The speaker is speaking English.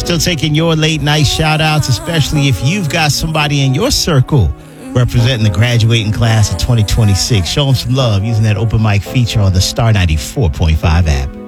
Still taking your late night shout outs, especially if you've got somebody in your circle representing the graduating class of 2026. Show them some love using that open mic feature on the Star 94.5 app.